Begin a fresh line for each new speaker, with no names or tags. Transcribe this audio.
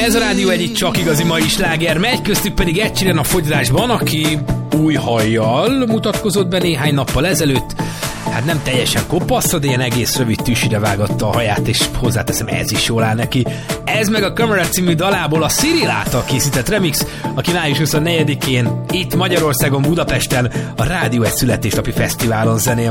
Ez a Rádió egyik csak igazi mai sláger megy, köztük pedig Ed Sheeran a Fogyalásban, aki új hajjal mutatkozott be néhány nappal ezelőtt. Hát nem teljesen kopaszra, de ilyen egész rövid tűsire vágatta a haját, és hozzáteszem, ez is jól áll neki. Ez meg a Camera című dalából a Cyril által készített remix, aki május 24-én itt Magyarországon, Budapesten a Rádió egy születésnapi fesztiválon zenél